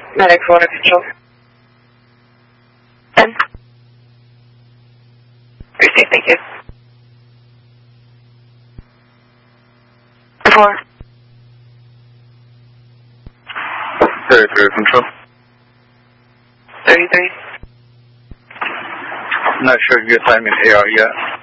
Medic for water control. 10. Receive, thank you. 4. 33 control. 33. Not sure if you're timing AR yet.